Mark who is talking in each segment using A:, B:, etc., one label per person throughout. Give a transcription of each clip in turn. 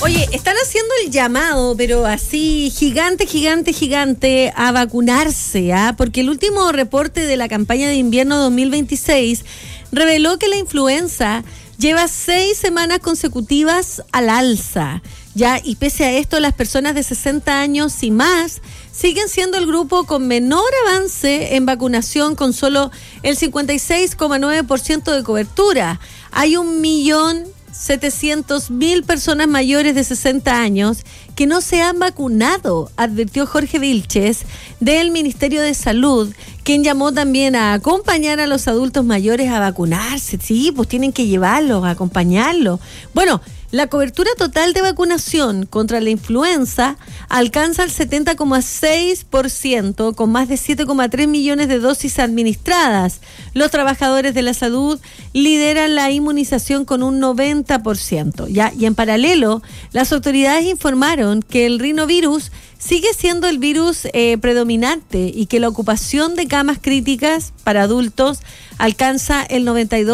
A: Oye, están haciendo el llamado, pero así gigante a vacunarse, porque el último reporte de la campaña de invierno 2026 reveló que la influenza lleva 6 semanas consecutivas al alza, ya, y pese a esto, las personas de 60 años y más siguen siendo el grupo con menor avance en vacunación, con solo el 56,9% de cobertura. Hay 1.700.000 personas mayores de 60 años que no se han vacunado, advirtió Jorge Vilches del Ministerio de Salud, quien llamó también a acompañar a los adultos mayores a vacunarse. Sí, pues tienen que llevarlos, acompañarlos. Bueno, la cobertura total de vacunación contra la influenza alcanza el 70,6%, con más de 7,3 millones de dosis administradas. Los trabajadores de la salud lideran la inmunización con un 90%. ¿Ya? Y en paralelo, las autoridades informaron que el rinovirus sigue siendo el virus predominante y que la ocupación de camas críticas para adultos alcanza el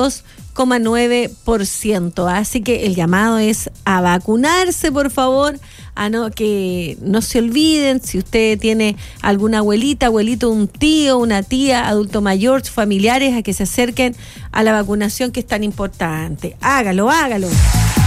A: 92,9%. Así que el llamado es a vacunarse, por favor, que no se olviden. Si usted tiene alguna abuelito, un tío, una tía, adulto mayor, familiares, a que se acerquen a la vacunación, que es tan importante. Hágalo.